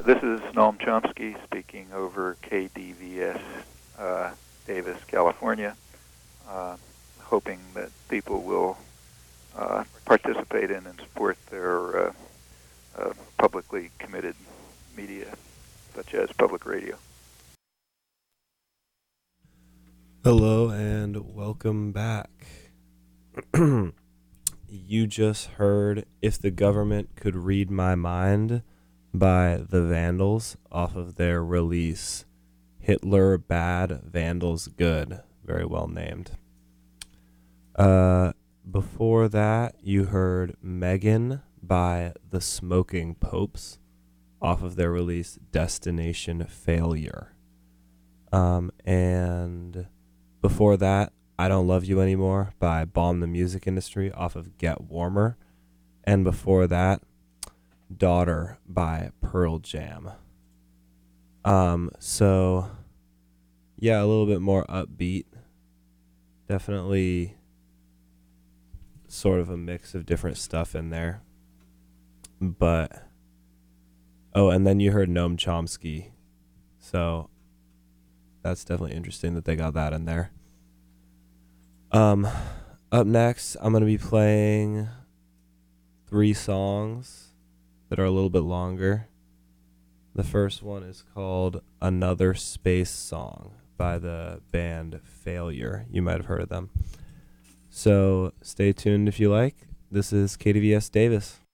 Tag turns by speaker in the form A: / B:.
A: This is Noam Chomsky speaking over KDVS, Davis, California, hoping that people will participate in and support their publicly committed media, such as public radio.
B: Hello and welcome back. You just heard If the Government Could Read My Mind by The Vandals off of their release Hitler Bad, Vandals Good. Very well named. Before that, you heard Megan by The Smoking Popes off of their release Destination Failure. And before that, I Don't Love You Anymore by Bomb the Music Industry off of Get Warmer. And before that, Daughter by Pearl Jam. So, yeah, a little bit more upbeat. Definitely sort of a mix of different stuff in there. But, and then you heard Noam Chomsky. So, that's definitely interesting that they got that in there. Up next, I'm going to be playing 3 songs that are a little bit longer. The first one is called Another Space Song by the band Failure. You might have heard of them. So stay tuned if you like. This is KDVS Davis.